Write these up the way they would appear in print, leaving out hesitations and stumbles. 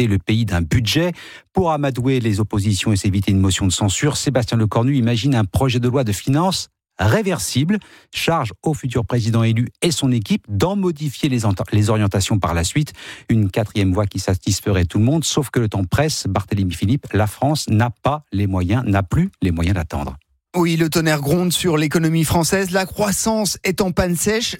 doter le pays d'un budget. Pour amadouer les oppositions et s'éviter une motion de censure, Sébastien Lecornu imagine un projet de loi de finances réversible, charge au futur président élu et son équipe d'en modifier les orientations par la suite. Une quatrième voie qui satisferait tout le monde, sauf que le temps presse. Barthélémy Philippe, la France n'a plus les moyens d'attendre. Oui, le tonnerre gronde sur l'économie française. La croissance est en panne sèche,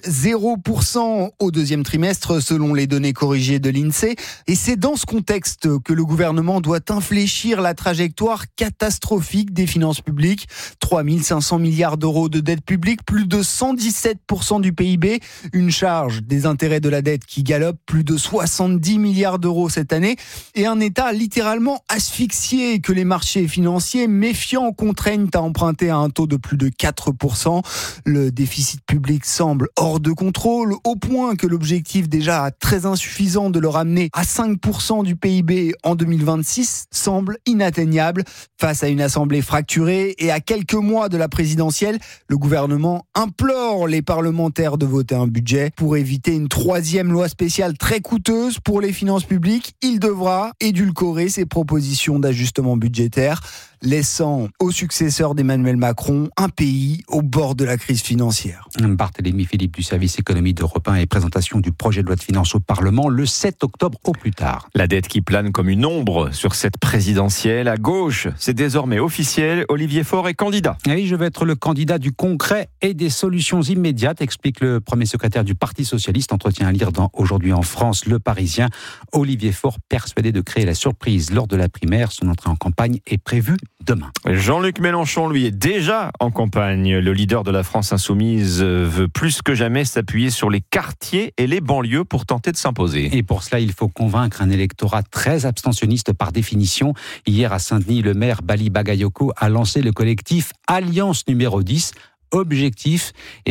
0% au deuxième trimestre selon les données corrigées de l'INSEE. Et c'est dans ce contexte que le gouvernement doit infléchir la trajectoire catastrophique des finances publiques. 3 500 milliards d'euros de dette publique, plus de 117% du PIB. Une charge des intérêts de la dette qui galope, plus de 70 milliards d'euros cette année. Et un État littéralement asphyxié que les marchés financiers méfiants contraignent à emprunter à un taux de plus de 4%. Le déficit public semble hors de contrôle, au point que l'objectif déjà très insuffisant de le ramener à 5% du PIB en 2026 semble inatteignable. Face à une assemblée fracturée et à quelques mois de la présidentielle, le gouvernement implore les parlementaires de voter un budget. Pour éviter une troisième loi spéciale très coûteuse pour les finances publiques, il devra édulcorer ses propositions d'ajustement budgétaire, laissant au successeur d'Emmanuel Macron un pays au bord de la crise financière. Barthélémy Philippe du service économie d'Europe 1 et présentation du projet de loi de finances au Parlement le 7 octobre au plus tard. La dette qui plane comme une ombre sur cette présidentielle. À gauche, c'est désormais officiel, Olivier Faure est candidat. Oui, je vais être le candidat du concret et des solutions immédiates, explique le premier secrétaire du Parti Socialiste. Entretien à lire dans Aujourd'hui en France, Le Parisien. Olivier Faure persuadé de créer la surprise lors de la primaire. Son entrée en campagne est prévue demain. Jean-Luc Mélenchon, lui, est déjà en campagne. Le leader de la France insoumise veut plus que jamais s'appuyer sur les quartiers et les banlieues pour tenter de s'imposer. Et pour cela, il faut convaincre un électorat très abstentionniste par définition. Hier à Saint-Denis, le maire Bali Bagayoko a lancé le collectif Alliance numéro 10. Objectif,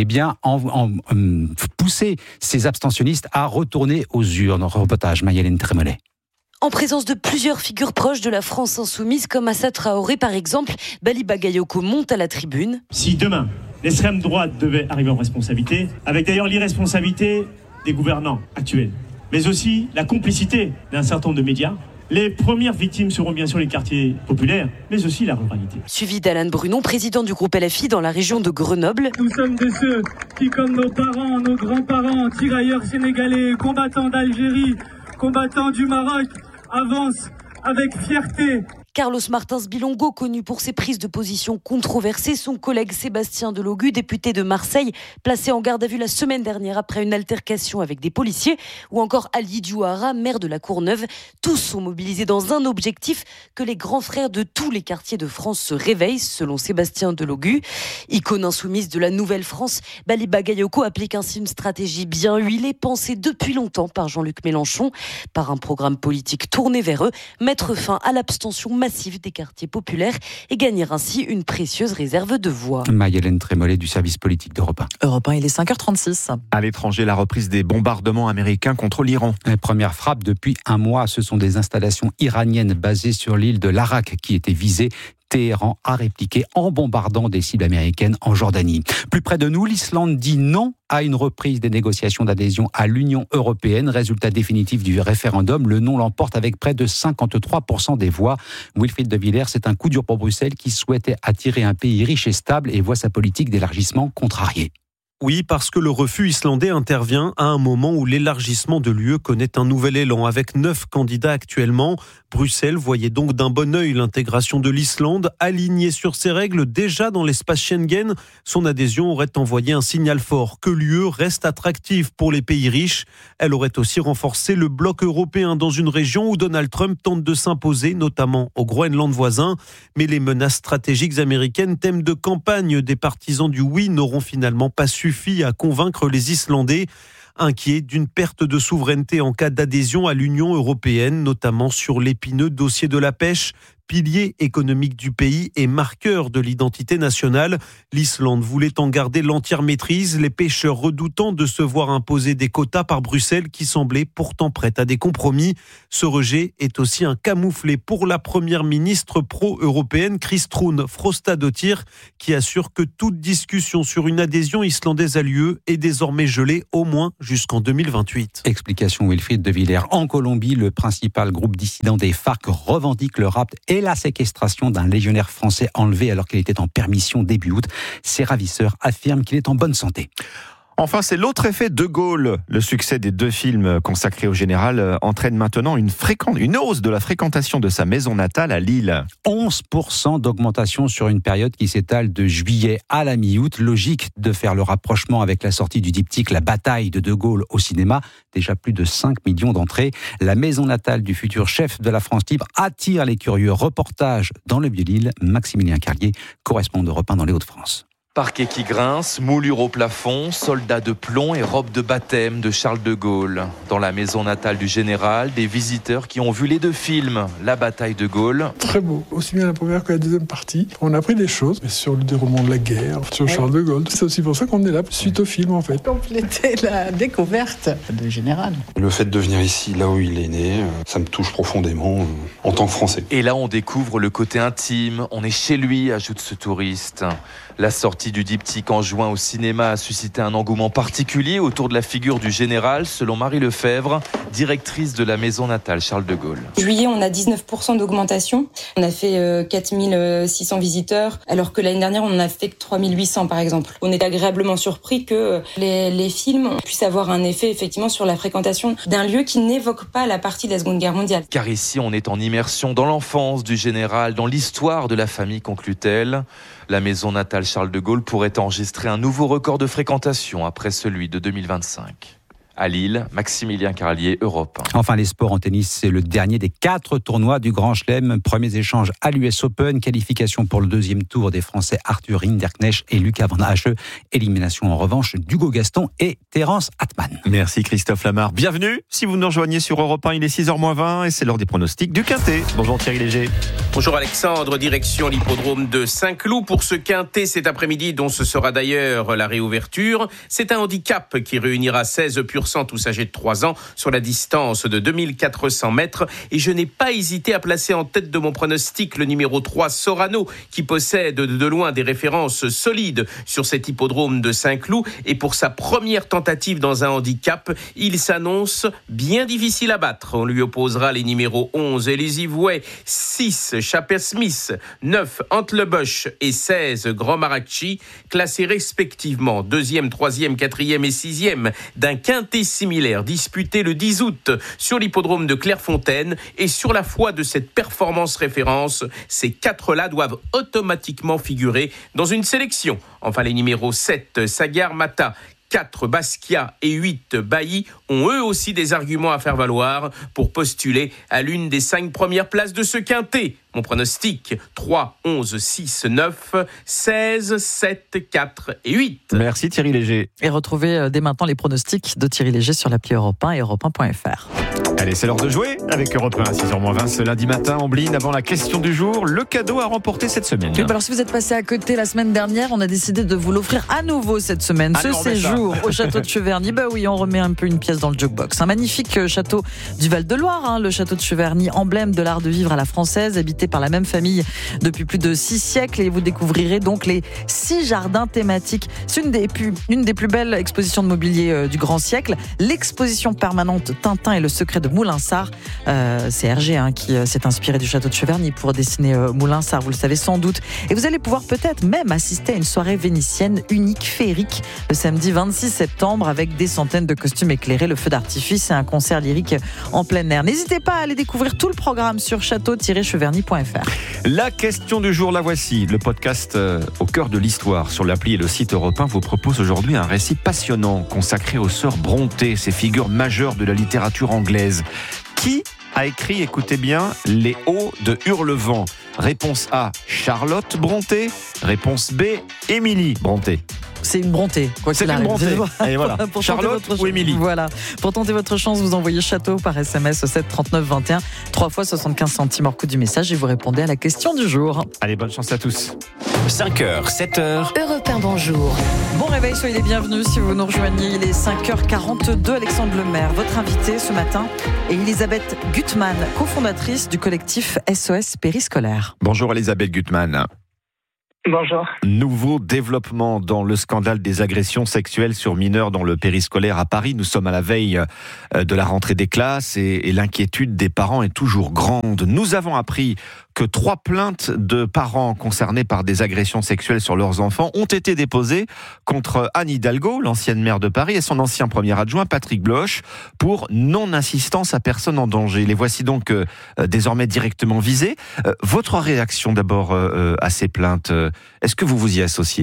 pousser ces abstentionnistes à retourner aux urnes. Reportage Maïlène Trémollet. En présence de plusieurs figures proches de la France insoumise, comme Assa Traoré par exemple, Bali Bagayoko monte à la tribune. Si demain, l'extrême droite devait arriver en responsabilité, avec d'ailleurs l'irresponsabilité des gouvernants actuels, mais aussi la complicité d'un certain nombre de médias, les premières victimes seront bien sûr les quartiers populaires, mais aussi la ruralité. Suivi d'Alain Brunon, président du groupe LFI dans la région de Grenoble. Nous sommes de ceux qui, comme nos parents, nos grands-parents, tirailleurs sénégalais, combattants d'Algérie, combattants du Maroc, avance avec fierté. Carlos Martins Bilongo, connu pour ses prises de position controversées, son collègue Sébastien Delogu, député de Marseille, placé en garde à vue la semaine dernière après une altercation avec des policiers, ou encore Ali Diouara, maire de la Courneuve. Tous sont mobilisés dans un objectif, que les grands frères de tous les quartiers de France se réveillent, selon Sébastien Delogu. Icône insoumise de la Nouvelle-France, Bali Bagayoko applique ainsi une stratégie bien huilée, pensée depuis longtemps par Jean-Luc Mélenchon. Par un programme politique tourné vers eux, mettre fin à l'abstention massif des quartiers populaires et gagner ainsi une précieuse réserve de voix. Maïlène Trémollet du service politique d'Europe 1. Europe 1, il est 5h36. À l'étranger, la reprise des bombardements américains contre l'Iran. La première frappe depuis un mois, ce sont des installations iraniennes basées sur l'île de l'Arak qui étaient visées. Téhéran a répliqué en bombardant des cibles américaines en Jordanie. Plus près de nous, l'Islande dit non à une reprise des négociations d'adhésion à l'Union européenne. Résultat définitif du référendum, le non l'emporte avec près de 53% des voix. Wilfried de Villers, c'est un coup dur pour Bruxelles qui souhaitait attirer un pays riche et stable et voit sa politique d'élargissement contrariée. Oui, parce que le refus islandais intervient à un moment où l'élargissement de l'UE connaît un nouvel élan. Avec 9 candidats actuellement, Bruxelles voyait donc d'un bon œil l'intégration de l'Islande. Alignée sur ses règles déjà dans l'espace Schengen, son adhésion aurait envoyé un signal fort que l'UE reste attractive pour les pays riches. Elle aurait aussi renforcé le bloc européen dans une région où Donald Trump tente de s'imposer, notamment au Groenland voisin. Mais les menaces stratégiques américaines, thème de campagne des partisans du oui, n'auront finalement pas suffi à convaincre les Islandais, inquiets d'une perte de souveraineté en cas d'adhésion à l'Union européenne, notamment sur l'épineux dossier de la pêche. pilier économique du pays et marqueur de l'identité nationale. L'Islande voulait en garder l'entière maîtrise, les pêcheurs redoutant de se voir imposer des quotas par Bruxelles qui semblait pourtant prête à des compromis. Ce rejet est aussi un camouflet pour la première ministre pro-européenne Kristrún Frostadóttir qui assure que toute discussion sur une adhésion islandaise à l'UE est désormais gelée au moins jusqu'en 2028. Explication Wilfried de Villers. En Colombie, le principal groupe dissident des FARC revendique le rapt et la séquestration d'un légionnaire français enlevé alors qu'il était en permission début août. Ses ravisseurs affirment qu'il est en bonne santé. Enfin, c'est l'autre effet De Gaulle. Le succès des 2 films consacrés au général entraîne maintenant une hausse de la fréquentation de sa maison natale à Lille. 11% d'augmentation sur une période qui s'étale de juillet à la mi-août. Logique de faire le rapprochement avec la sortie du diptyque La bataille de Gaulle au cinéma. Déjà plus de 5 millions d'entrées. La maison natale du futur chef de la France libre attire les curieux. Reportage dans le Vieux-Lille. Maximilien Carlier, correspondant d'Europe 1 dans les Hauts-de-France. Parquet qui grince, moulure au plafond, soldats de plomb et robe de baptême de Charles de Gaulle. Dans la maison natale du général, des visiteurs qui ont vu les 2 films, La bataille de Gaulle. Très beau, aussi bien la première que la deuxième partie. On a appris des choses sur le déroulement de la guerre, sur Charles de Gaulle. C'est aussi pour ça qu'on est là, suite au film en fait. Compléter la découverte de général. Le fait de venir ici, là où il est né, ça me touche profondément en tant que Français. Et là, on découvre le côté intime. On est chez lui, ajoute ce touriste. La sortie du diptyque en juin au cinéma a suscité un engouement particulier autour de la figure du général, selon Marie Lefebvre, directrice de la maison natale Charles de Gaulle. Juillet, on a 19% d'augmentation. On a fait 4600 visiteurs, alors que l'année dernière, on n'en a fait que 3800 par exemple. On est agréablement surpris que les films puissent avoir un effet effectivement sur la fréquentation d'un lieu qui n'évoque pas la partie de la Seconde Guerre mondiale. Car ici, on est en immersion dans l'enfance du général, dans l'histoire de la famille, conclut-elle. La maison natale Charles de Gaulle pourrait enregistrer un nouveau record de fréquentation après celui de 2025. À Lille, Maximilien Carlier, Europe 1. Enfin, les sports en tennis, c'est le dernier des 4 tournois du Grand Chelem. Premiers échanges à l'US Open, qualification pour le 2e tour des Français Arthur Rinderknecht et Lucas Van Hache. Élimination en revanche d'Hugo Gaston et Terence Atman. Merci Christophe Lamar. Bienvenue. Si vous nous rejoignez sur Europe 1, il est 6h20 et c'est l'heure des pronostics du Quintet. Bonjour Thierry Léger. Bonjour Alexandre, direction l'hippodrome de Saint-Cloud pour ce Quintet cet après-midi dont ce sera d'ailleurs la réouverture. C'est un handicap qui réunira 16 pur sang tous âgés de 3 ans sur la distance de 2400 mètres et je n'ai pas hésité à placer en tête de mon pronostic le numéro 3 Sorano qui possède de loin des références solides sur cet hippodrome de Saint-Cloud et pour sa première tentative dans un handicap, il s'annonce bien difficile à battre. On lui opposera les numéros 11 Elisy Vouet, 6 Chaper Smith, 9 Antlebosch et 16 Grand Maracchi, classés respectivement 2e, 3e, 4e et 6e d'un quintet similaire disputé le 10 août sur l'hippodrome de Clairefontaine et sur la foi de cette performance référence, ces 4-là doivent automatiquement figurer dans une sélection. Enfin, les numéros 7 Sagar Mata, 4 Basquiat et 8 Bailly ont eux aussi des arguments à faire valoir pour postuler à l'une des 5 premières places de ce quintet. Mon pronostic, 3, 11, 6, 9, 16, 7, 4 et 8. Merci Thierry Léger. Et retrouvez dès maintenant les pronostics de Thierry Léger sur l'appli Europe 1 et europe1.fr. Allez, c'est l'heure de jouer avec Europe 1 à 6h20 ce lundi matin. Ambline, avant la question du jour, le cadeau à remporter cette semaine. Oui, alors si vous êtes passé à côté la semaine dernière, on a décidé de vous l'offrir à nouveau cette semaine. Allez, ce séjour au château de Cheverny. Bah oui, on remet un peu une pièce dans le jukebox. Un magnifique château du Val-de-Loire, le château de Cheverny, emblème de l'art de vivre à la française, habité par la même famille depuis plus de 6 siècles. Et vous découvrirez donc les 6 jardins thématiques. C'est une des plus belles expositions de mobilier du grand siècle. L'exposition permanente Tintin et le secret de Moulinsart. C'est Hergé qui s'est inspiré du château de Cheverny pour dessiner Moulinsart, vous le savez sans doute. Et vous allez pouvoir peut-être même assister à une soirée vénitienne unique, féerique, le samedi 26 septembre avec des centaines de costumes éclairés, le feu d'artifice et un concert lyrique en plein air. N'hésitez pas à aller découvrir tout le programme sur château-cheverny.fr. La question du jour, la voici. Le podcast au cœur de l'histoire sur l'appli et le site Europe 1 vous propose aujourd'hui un récit passionnant consacré aux sœurs Brontë, ces figures majeures de la littérature anglaise. Qui a écrit, écoutez bien, Les Hauts de Hurlevent? Réponse A, Charlotte Brontë. Réponse B, Émilie Brontë. C'est une Brontë, quoi qu'il arrive. C'est une Brontë. Et voilà. Charlotte ou Émilie. Voilà. Pour tenter votre chance, vous envoyez château par SMS au 7 39 21, 3 fois 75 centimes hors coût du message et vous répondez à la question du jour. Allez, bonne chance à tous. 5h, 7h. Europe 1, bonjour. Bon réveil, soyez les bienvenus si vous nous rejoignez. Il est 5h42. Alexandre Lemaire, votre invité ce matin, est Elisabeth Gutmann, cofondatrice du collectif SOS Périscolaire. Bonjour Elisabeth Gutmann. Bonjour. Nouveau développement dans le scandale des agressions sexuelles sur mineurs dans le périscolaire à Paris. Nous sommes à la veille de la rentrée des classes et l'inquiétude des parents est toujours grande. Nous avons appris que 3 plaintes de parents concernés par des agressions sexuelles sur leurs enfants ont été déposées contre Anne Hidalgo, l'ancienne maire de Paris, et son ancien premier adjoint, Patrick Bloch, pour non-assistance à personne en danger. Les voici donc désormais directement visés. Votre réaction d'abord à ces plaintes, est-ce que vous vous y associez ?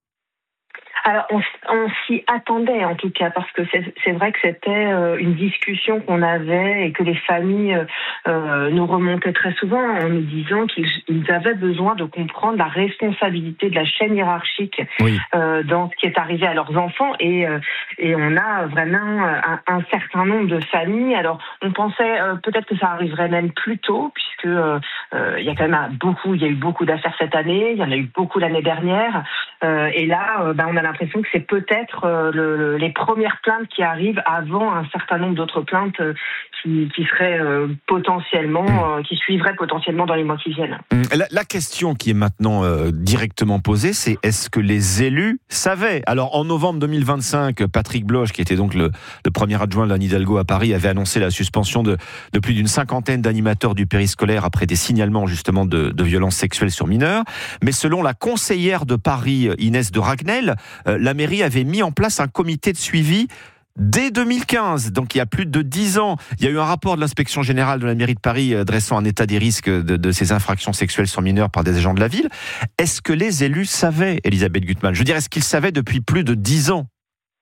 Alors, on s'y attendait en tout cas, parce que c'est vrai que c'était une discussion qu'on avait et que les familles nous remontaient très souvent en nous disant qu'ils avaient besoin de comprendre la responsabilité de la chaîne hiérarchique dans ce qui est arrivé à leurs enfants. Et on a vraiment un certain nombre de familles. Alors, on pensait peut-être que ça arriverait même plus tôt, puisque il y a quand même il y a eu beaucoup d'affaires cette année, il y en a eu beaucoup l'année dernière. Et là, on a l'impression que c'est peut-être les premières plaintes qui arrivent avant un certain nombre d'autres plaintes qui seraient potentiellement, qui suivraient potentiellement dans les mois qui viennent. La question qui est maintenant directement posée, c'est est-ce que les élus savaient ? Alors en novembre 2025, Patrick Bloch, qui était donc le premier adjoint d'Anne Hidalgo à Paris, avait annoncé la suspension de plus d'une 50aine d'animateurs du périscolaire après des signalements justement de violences sexuelles sur mineurs. Mais selon la conseillère de Paris, Inès de Ragnel, la mairie avait mis en place un comité de suivi dès 2015, donc il y a plus de 10 ans. Il y a eu un rapport de l'inspection générale de la mairie de Paris dressant un état des risques de ces infractions sexuelles sur mineurs par des agents de la ville. Est-ce que les élus savaient, Elisabeth Gutmann ? Je veux dire, est-ce qu'ils savaient depuis plus de 10 ans ?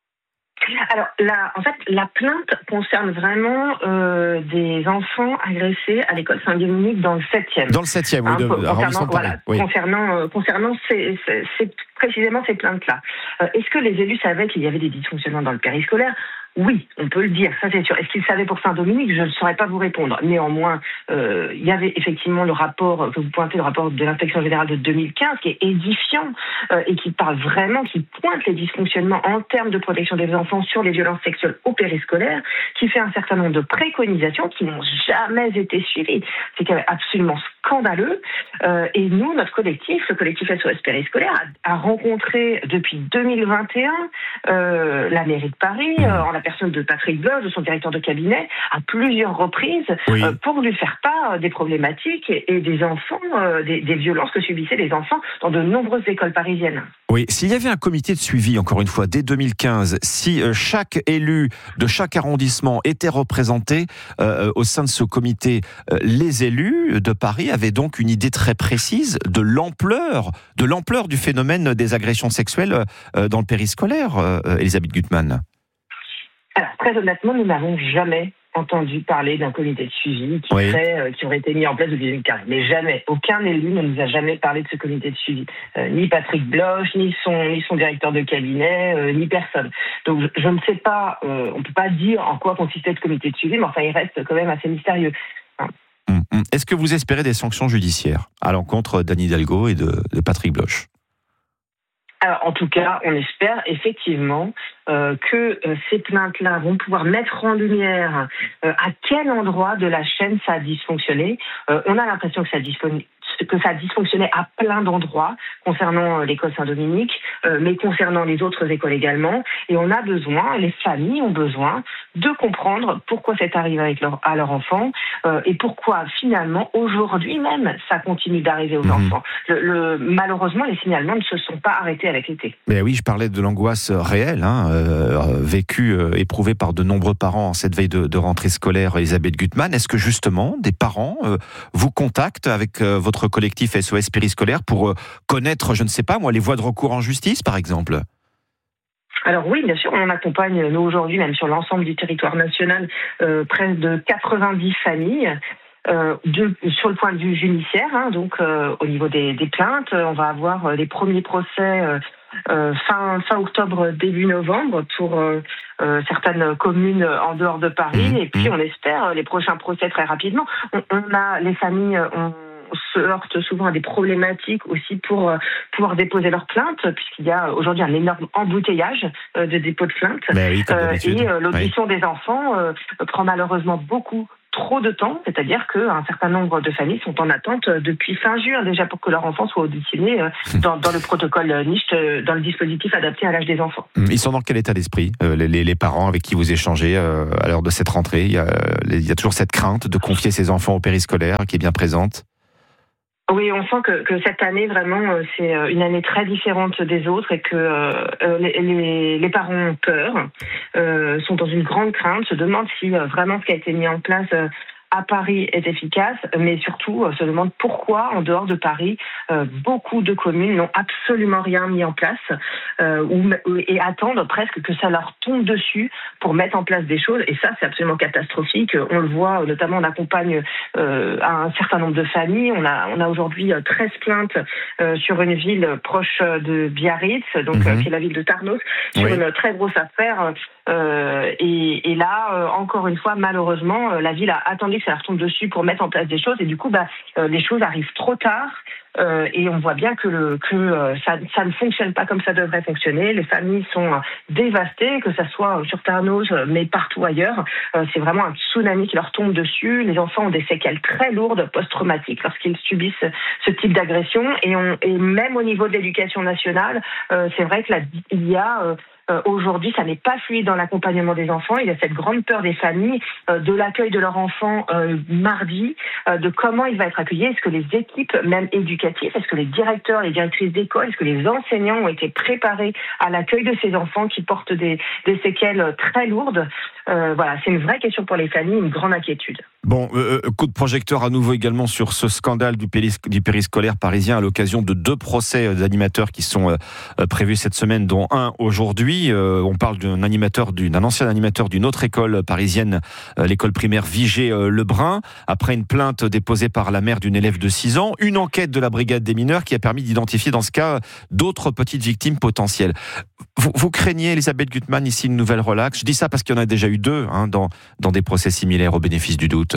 Alors, la plainte concerne vraiment des enfants agressés à l'école Saint-Dominique dans le 7e. Dans le 7e, arrondissement de Paris. Concernant précisément ces plaintes-là. Est-ce que les élus savaient qu'il y avait des dysfonctionnements dans le périscolaire ? Oui, on peut le dire, ça c'est sûr. Est-ce qu'ils savaient pour Saint-Dominique ? Je ne saurais pas vous répondre. Néanmoins, il y avait effectivement le rapport que vous pointez, le rapport de l'inspection générale de 2015, qui est édifiant et qui parle vraiment, qui pointe les dysfonctionnements en termes de protection des enfants sur les violences sexuelles au périscolaire, qui fait un certain nombre de préconisations qui n'ont jamais été suivies. C'est quand même absolument scandaleux. Et nous, notre collectif, le collectif SOS Périscolaire, a rencontré depuis 2021 la mairie de Paris, en la personne de Patrick Bloch, de son directeur de cabinet, à plusieurs reprises, pour lui faire part des problématiques et des enfants, des violences que subissaient les enfants dans de nombreuses écoles parisiennes. Oui, s'il y avait un comité de suivi, encore une fois, dès 2015, si chaque élu de chaque arrondissement était représenté au sein de ce comité, les élus de Paris avaient donc une idée très précise de l'ampleur du phénomène des agressions sexuelles dans le périscolaire, Elisabeth Gutmann. Alors, très honnêtement, nous n'avons jamais entendu parler d'un comité de suivi qui aurait été mis en place depuis 2015. Mais jamais, aucun élu ne nous a jamais parlé de ce comité de suivi. Ni Patrick Bloch, ni son directeur de cabinet, ni personne. Donc je ne sais pas, on ne peut pas dire en quoi consistait ce comité de suivi, mais enfin il reste quand même assez mystérieux. Est-ce que vous espérez des sanctions judiciaires à l'encontre d'Anne Hidalgo et de Patrick Bloch ? Alors, en tout cas, on espère effectivement que ces plaintes-là vont pouvoir mettre en lumière à quel endroit de la chaîne ça a dysfonctionné. On a l'impression que ça a dysfonctionné à plein d'endroits concernant l'école Saint-Dominique, mais concernant les autres écoles également. Et on a besoin, les familles ont besoin de comprendre pourquoi c'est arrivé à leur enfant et pourquoi finalement, aujourd'hui même, ça continue d'arriver aux enfants. Malheureusement, les signalements ne se sont pas arrêtés avec l'été. Mais oui, je parlais de l'angoisse réelle, vécue, éprouvée par de nombreux parents en cette veille de rentrée scolaire, Elisabeth Gutmann. Est-ce que justement, des parents vous contactent avec votre collectif SOS Périscolaire pour connaître, je ne sais pas moi, les voies de recours en justice, par exemple ? Alors oui, bien sûr, on accompagne, nous aujourd'hui, même sur l'ensemble du territoire national, près de 90 familles. Sur le point de vue judiciaire, donc au niveau des plaintes, on va avoir les premiers procès fin octobre, début novembre pour certaines communes en dehors de Paris. Et puis on espère les prochains procès très rapidement. Les familles se heurtent souvent à des problématiques aussi pour pouvoir déposer leurs plaintes, puisqu'il y a aujourd'hui un énorme embouteillage de dépôt de plaintes. Et l'audition des enfants prend malheureusement trop de temps, c'est-à-dire qu'un certain nombre de familles sont en attente depuis fin juin déjà pour que leur enfant soit auditionné dans le protocole NICHT, dans le dispositif adapté à l'âge des enfants. Ils sont dans quel état d'esprit, les parents avec qui vous échangez à l'heure de cette rentrée? Il y a toujours cette crainte de confier ses enfants au périscolaire qui est bien présente? Oui, on sent que cette année, vraiment, c'est une année très différente des autres et que les parents ont peur, sont dans une grande crainte, se demandent si vraiment ce qui a été mis en place à Paris est efficace, mais surtout se demandent pourquoi, en dehors de Paris, beaucoup de communes n'ont absolument rien mis en place et attendent presque que ça leur tombe dessus pour mettre en place des choses. Et ça, c'est absolument catastrophique. On le voit, notamment, on accompagne un certain nombre de familles. On a aujourd'hui 13 plaintes sur une ville proche de Biarritz, donc qui est la ville de Tarnos, sur une très grosse affaire. Et là, encore une fois, malheureusement, la ville a attendu que ça leur tombe dessus pour mettre en place des choses. Et du coup, les choses arrivent trop tard. Et on voit bien que ça ne fonctionne pas comme ça devrait fonctionner. Les familles sont dévastées, que ça soit sur Tarnos, mais partout ailleurs. C'est vraiment un tsunami qui leur tombe dessus. Les enfants ont des séquelles très lourdes, post-traumatiques, lorsqu'ils subissent ce type d'agression. Et même au niveau de l'éducation nationale, c'est vrai que il y a... aujourd'hui, ça n'est pas fluide dans l'accompagnement des enfants. Il y a cette grande peur des familles de l'accueil de leur enfant mardi, de comment il va être accueilli. Est-ce que les équipes, même éducatives, est-ce que les directeurs, les directrices d'école, est-ce que les enseignants ont été préparés à l'accueil de ces enfants qui portent des séquelles très lourdes? Voilà, c'est une vraie question pour les familles, une grande inquiétude. Bon, coup de projecteur à nouveau également sur ce scandale du périscolaire parisien à l'occasion de 2 procès d'animateurs qui sont prévus cette semaine, dont un aujourd'hui. On parle d'un ancien animateur d'une autre école parisienne, l'école primaire Vigée-Lebrun, après une plainte déposée par la mère d'une élève de 6 ans, une enquête de la brigade des mineurs qui a permis d'identifier dans ce cas d'autres petites victimes potentielles. Vous craignez, Elisabeth Gutmann, ici une nouvelle relaxe? Je dis ça parce qu'il y en a déjà eu 2 dans des procès similaires au bénéfice du doute.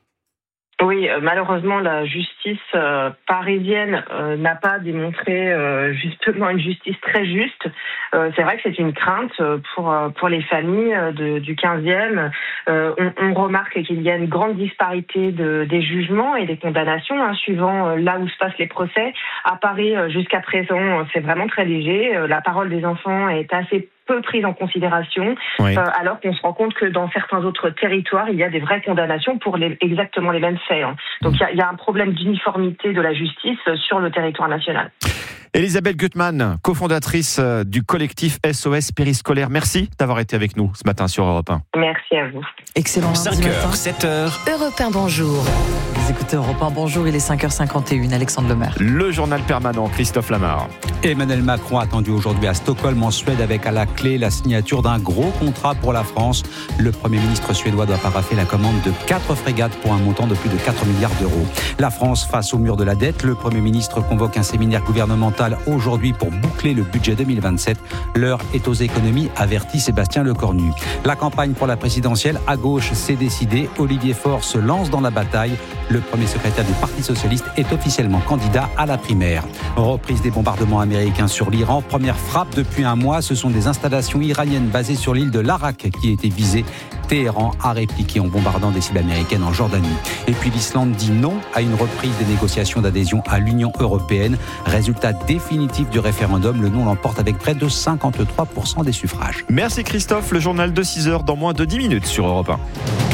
Oui, malheureusement, la justice parisienne n'a pas démontré justement une justice très juste. C'est vrai que c'est une crainte pour les familles du 15e. On remarque qu'il y a une grande disparité des jugements et des condamnations suivant là où se passent les procès. À Paris, jusqu'à présent, c'est vraiment très léger. La parole des enfants est assez peu prise en considération, alors qu'on se rend compte que dans certains autres territoires, il y a des vraies condamnations pour exactement les mêmes faits. Donc il y a un problème d'uniformité de la justice sur le territoire national. Elisabeth Gutmann, cofondatrice du collectif SOS Périscolaire. Merci d'avoir été avec nous ce matin sur Europe 1. Merci à vous. Excellent. 5h, 7h. Europe 1, bonjour. Vous écoutez Europe 1, bonjour, il est 5h51, Alexandre Lemaire. Le journal permanent, Christophe Lamar. Emmanuel Macron attendu aujourd'hui à Stockholm en Suède avec à la clé la signature d'un gros contrat pour la France. Le Premier ministre suédois doit paraffer la commande de 4 frégates pour un montant de plus de 4 milliards d'euros. La France face au mur de la dette, le Premier ministre convoque un séminaire gouvernemental aujourd'hui pour boucler le budget 2027. L'heure est aux économies, avertit Sébastien Lecornu. La campagne pour la présidentielle à gauche s'est décidée. Olivier Faure se lance dans la bataille. Le premier secrétaire du Parti socialiste est officiellement candidat à la primaire. Reprise des bombardements américains sur l'Iran. Première frappe depuis un mois. Ce sont des installations iraniennes basées sur l'île de l'Arak qui a été visée. Téhéran a répliqué en bombardant des cibles américaines en Jordanie. Et puis l'Islande dit non à une reprise des négociations d'adhésion à l'Union européenne. Résultat définitif du référendum, le non l'emporte avec près de 53% des suffrages. Merci Christophe, le journal de 6h dans moins de 10 minutes sur Europe 1.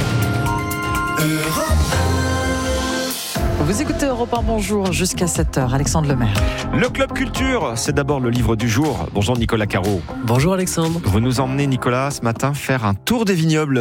Vous écoutez Europe 1, bonjour, jusqu'à 7h, Alexandre Lemaire. Le Club Culture, c'est d'abord le livre du jour. Bonjour Nicolas Caro. Bonjour Alexandre. Vous nous emmenez, Nicolas, ce matin faire un tour des vignobles.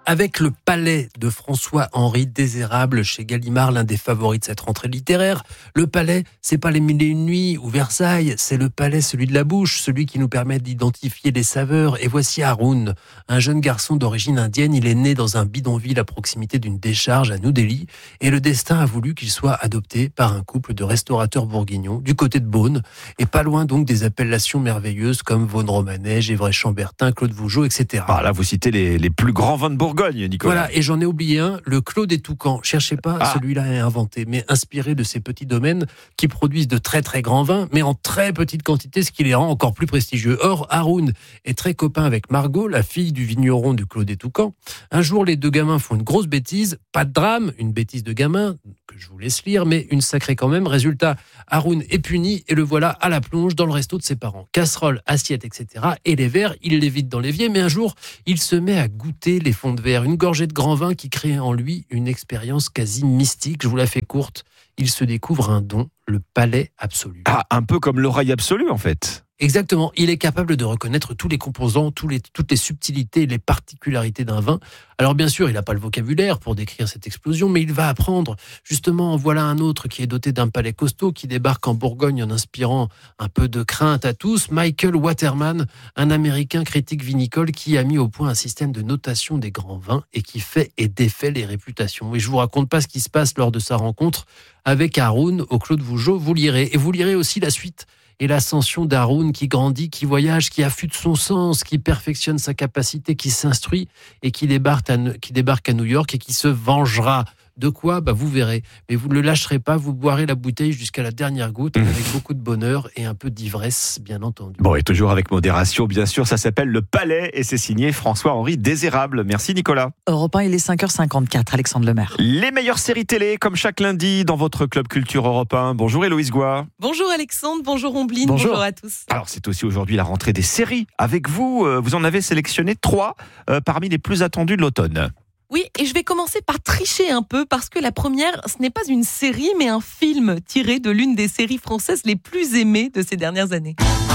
Avec le palais de François-Henri Désérable chez Gallimard, l'un des favoris de cette rentrée littéraire. Le palais, c'est pas les 1001 nuits ou Versailles, c'est le palais, celui de la bouche, celui qui nous permet d'identifier les saveurs. Et voici Haroun, un jeune garçon d'origine indienne. Il est né dans un bidonville à proximité d'une décharge à New Delhi. Et le destin a voulu qu'il soit adopté par un couple de restaurateurs bourguignons du côté de Beaune. Et pas loin donc des appellations merveilleuses comme Vaune-Romanée, Gévray-Chambertin, Claude Vougeot, etc. Ah, là, vous citez les plus grands vins de Bourgogne, Nicolas. Voilà, et j'en ai oublié un, le Clos des Toucans. Cherchez pas, celui-là est inventé, mais inspiré de ces petits domaines qui produisent de très très grands vins, mais en très petite quantité, ce qui les rend encore plus prestigieux. Or, Haroun est très copain avec Margot, la fille du vigneron du Clos des Toucans. Un jour, les deux gamins font une grosse bêtise, pas de drame, une bêtise de gamin, que je vous laisse lire, mais une sacrée quand même. Résultat, Haroun est puni et le voilà à la plonge dans le resto de ses parents. Casserole, assiette, etc. Et les verres, il les vide dans l'évier, mais un jour, il se met à goûter les fonds de verre, une gorgée de grand vin qui crée en lui une expérience quasi mystique. Je vous la fais courte. Il se découvre un don, le palais absolu. Ah, un peu comme l'oreille absolue, en fait. Exactement. Il est capable de reconnaître tous les composants, toutes les subtilités, les particularités d'un vin. Alors bien sûr, il n'a pas le vocabulaire pour décrire cette explosion, mais il va apprendre. Justement, voilà un autre qui est doté d'un palais costaud, qui débarque en Bourgogne en inspirant un peu de crainte à tous. Michael Waterman, un Américain critique vinicole qui a mis au point un système de notation des grands vins et qui fait et défait les réputations. Et je vous raconte pas ce qui se passe lors de sa rencontre avec Haroun au Clos de Vougeot. Vous lirez. Et vous lirez aussi la suite et l'ascension d'Haroun qui grandit, qui voyage, qui affûte son sens, qui perfectionne sa capacité, qui s'instruit et qui débarque à New York et qui se vengera. De quoi ? Vous verrez. Mais vous ne le lâcherez pas, vous boirez la bouteille jusqu'à la dernière goutte avec beaucoup de bonheur et un peu d'ivresse, bien entendu. Bon, et toujours avec modération, bien sûr, ça s'appelle Le Palais et c'est signé François-Henri Désérable. Merci Nicolas. Europe 1, il est 5h54, Alexandre Lemaire. Les meilleures séries télé, comme chaque lundi, dans votre Club Culture Europe 1. Bonjour Héloïse Goua. Bonjour Alexandre, bonjour Omblin, bonjour à tous. Alors c'est aussi aujourd'hui la rentrée des séries. Avec vous, vous en avez sélectionné 3 parmi les plus attendues de l'automne. Oui, et je vais commencer par tricher un peu parce que la première, ce n'est pas une série, mais un film tiré de l'une des séries françaises les plus aimées de ces dernières années.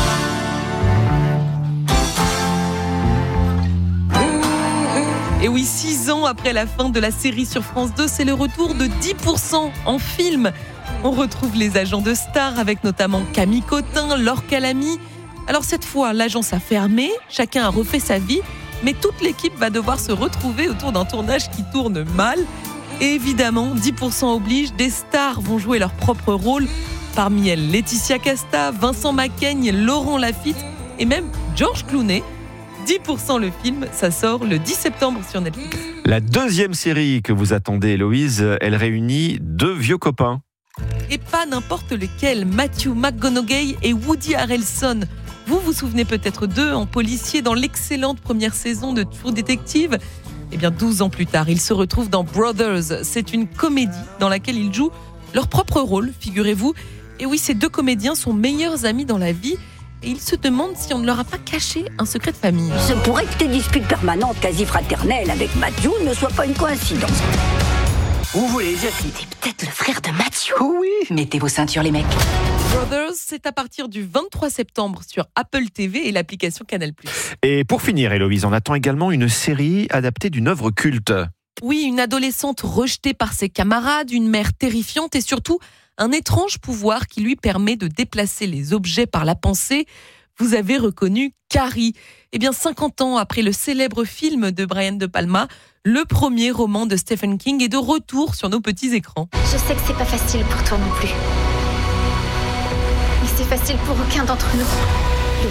Et oui, 6 ans après la fin de la série sur France 2, c'est le retour de 10% en film. On retrouve les agents de stars avec notamment Camille Cotin, Laure Calamy. Alors cette fois, l'agence a fermé, chacun a refait sa vie. Mais toute l'équipe va devoir se retrouver autour d'un tournage qui tourne mal. Et évidemment, 10% oblige, des stars vont jouer leur propre rôle. Parmi elles, Laetitia Casta, Vincent Macaigne, Laurent Lafitte et même George Clooney. 10% le film, ça sort le 10 septembre sur Netflix. La deuxième série que vous attendez, Héloïse, elle réunit 2 vieux copains. Et pas n'importe lequel, Matthew McConaughey et Woody Harrelson. Vous vous souvenez peut-être d'eux en policier dans l'excellente première saison de True Detective. Eh bien, 12 ans plus tard, ils se retrouvent dans Brothers. C'est une comédie dans laquelle ils jouent leur propre rôle, figurez-vous. Et oui, ces 2 comédiens sont meilleurs amis dans la vie. Et ils se demandent si on ne leur a pas caché un secret de famille. Il se pourrait que tes disputes permanentes, quasi fraternelles avec Matthew ne soient pas une coïncidence. Vous voulez dire qu'il était peut-être le frère de Matthew? Oui. Mettez vos ceintures, les mecs. Brothers, c'est à partir du 23 septembre sur Apple TV et l'application Canal+. Et pour finir, Héloïse, on attend également une série adaptée d'une œuvre culte. Oui, une adolescente rejetée par ses camarades, une mère terrifiante et surtout un étrange pouvoir qui lui permet de déplacer les objets par la pensée. Vous avez reconnu Carrie. Eh bien, 50 ans après le célèbre film de Brian De Palma, le premier roman de Stephen King est de retour sur nos petits écrans. Je sais que c'est pas facile pour toi non plus. Mais c'est facile pour aucun d'entre nous. Le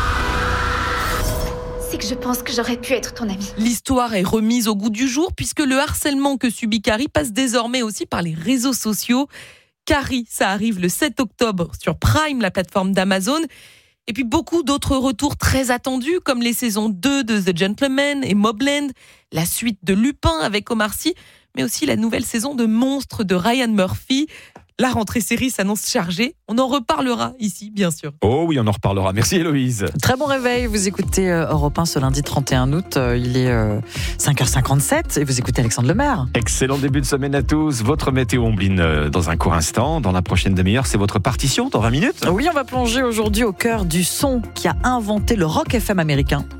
pire, c'est que je pense que j'aurais pu être ton ami. L'histoire est remise au goût du jour puisque le harcèlement que subit Carrie passe désormais aussi par les réseaux sociaux. Carrie, ça arrive le 7 octobre sur Prime, la plateforme d'Amazon. Et puis beaucoup d'autres retours très attendus, comme les saisons 2 de The Gentleman et Mobland, la suite de Lupin avec Omar Sy, mais aussi la nouvelle saison de Monstres de Ryan Murphy. La rentrée série s'annonce chargée. On en reparlera ici, bien sûr. Oh oui, on en reparlera. Merci Héloïse. Très bon réveil. Vous écoutez Europe 1 ce lundi 31 août. Il est 5h57 et vous écoutez Alexandre Lemaire. Excellent début de semaine à tous. Votre météo Ombline dans un court instant. Dans la prochaine demi-heure, c'est votre partition dans 20 minutes. Oui, on va plonger aujourd'hui au cœur du son qui a inventé le rock FM américain.